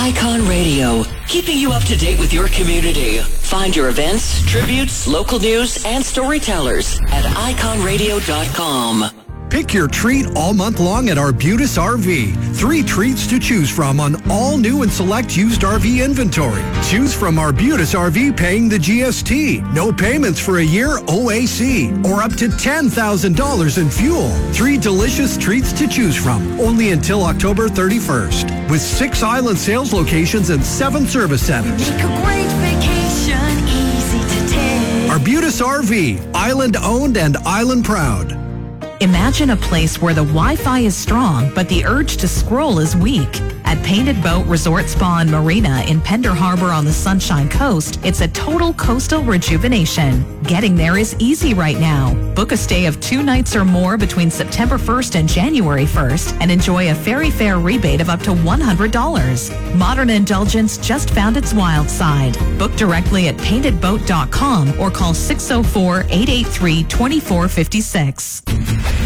Icon Radio, keeping you up to date with your community. Find your events, tributes, local news, and storytellers at iconradio.com. Pick your treat all month long at Arbutus RV. 3 treats to choose from on all new and select used RV inventory. Choose from Arbutus RV paying the GST. No payments for a year OAC or up to $10,000 in fuel. 3 delicious treats to choose from only until October 31st. With 6 island sales locations and 7 service centers. Make a great vacation easy to take. Arbutus RV, island owned and island proud. Imagine a place where the Wi-Fi is strong, but the urge to scroll is weak. At Painted Boat Resort Spa and Marina in Pender Harbor on the Sunshine Coast, it's a total coastal rejuvenation. Getting there is easy right now. Book a stay of 2 nights or more between September 1st and January 1st and enjoy a ferry fare rebate of up to $100. Modern Indulgence just found its wild side. Book directly at paintedboat.com or call 604-883-2456.